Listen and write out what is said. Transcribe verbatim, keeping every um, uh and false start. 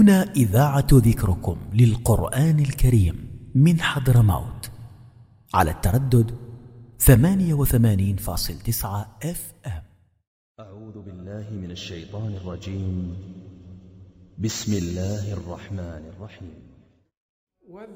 هنا إذاعة ذكركم للقرآن الكريم من حضرموت على التردد ثمانية وثمانين فاصل تسعة اف ام. أعوذ بالله من الشيطان الرجيم. بسم الله الرحمن الرحيم.